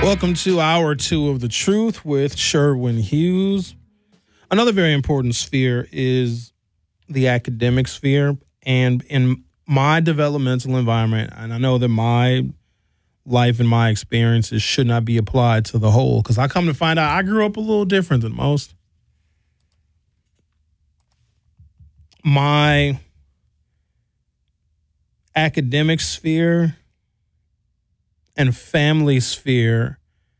Welcome to hour 2 of The Truth with Sherwin Hughes. Another very important sphere is the academic sphere. And in my developmental environment, and I know that my life and my experiences should not be applied to the whole, because I come to find out I grew up a little different than most. My academic sphere and family sphere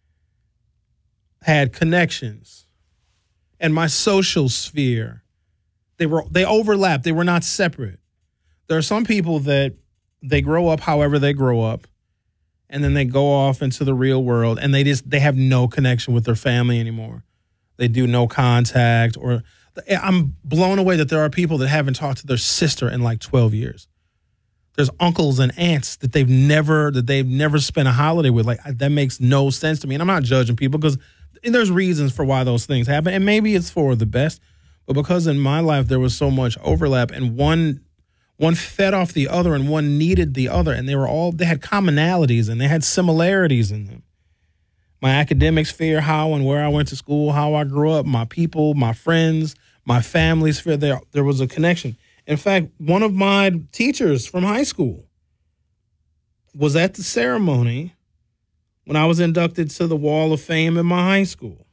had connections, and my social sphere, they overlapped. They were not separate. There are some people that they grow up however they grow up, and then they go off into the real world, and they have no connection with their family anymore. They do no contact, or I'm blown away that there are people that haven't talked to their sister in like 12 years. There's uncles and aunts that they've never spent a holiday with. Like, that makes no sense to me. And I'm not judging people, because there's reasons for why those things happen, and maybe it's for the best. But because in my life there was so much overlap, and one fed off the other, and one needed the other, and they had commonalities and they had similarities in them. My academic sphere, how and where I went to school, how I grew up, my people, my friends, my family sphere, there was a connection. In fact, one of my teachers from high school was at the ceremony when I was inducted to the Wall of Fame in my high school.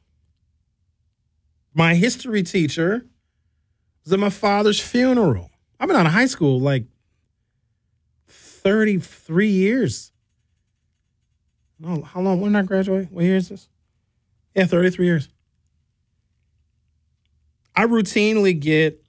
My history teacher was at my father's funeral. I've been out of high school like 33 years. No, how long? When did I graduate? What year is this? Yeah, 33 years. I routinely get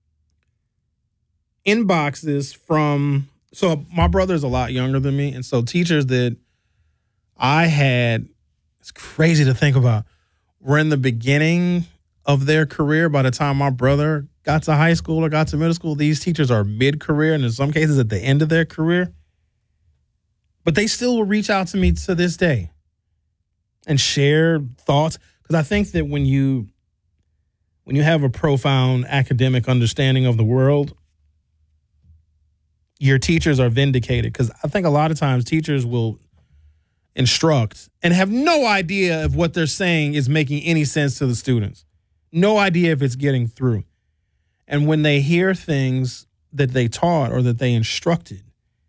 inboxes from, so my brother's a lot younger than me, and so teachers that I had, it's crazy to think about, were in the beginning of their career. By the time my brother got to high school or got to middle school, these teachers are mid-career, and in some cases at the end of their career. But they still will reach out to me to this day and share thoughts, because I think that when you have a profound academic understanding of the world, your teachers are vindicated. Because I think a lot of times teachers will instruct and have no idea if what they're saying is making any sense to the students. No idea if it's getting through. And when they hear things that they taught or that they instructed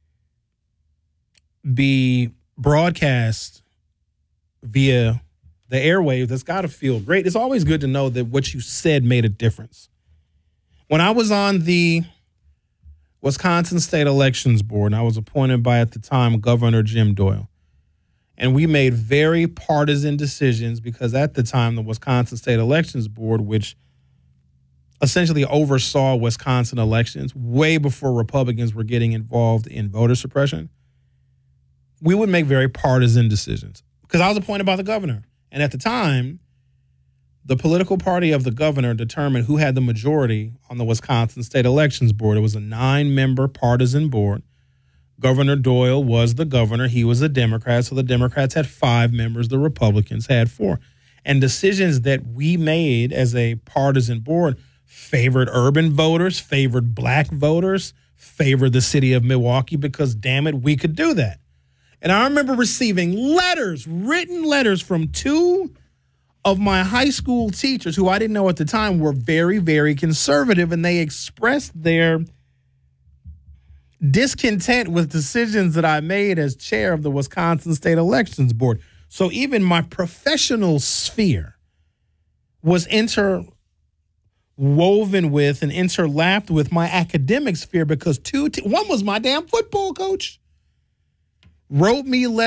be broadcast via the airwaves, that's got to feel great. It's always good to know that what you said made a difference. When I was on the Wisconsin State Elections Board, and I was appointed by, at the time, Governor Jim Doyle. And we made very partisan decisions, because at the time, the Wisconsin State Elections Board, which essentially oversaw Wisconsin elections way before Republicans were getting involved in voter suppression, we would make very partisan decisions, because I was appointed by the governor. And at the time, the political party of the governor determined who had the majority on the Wisconsin State Elections Board. It was a 9-member partisan board. Governor Doyle was the governor. He was a Democrat, so the Democrats had 5 members. The Republicans had 4. And decisions that we made as a partisan board favored urban voters, favored black voters, favored the city of Milwaukee, because, damn it, we could do that. And I remember receiving written letters from 2 of my high school teachers, who I didn't know at the time were very, very conservative, and they expressed their discontent with decisions that I made as chair of the Wisconsin State Elections Board. So even my professional sphere was interwoven with and interlapped with my academic sphere, because one was my damn football coach, wrote me letters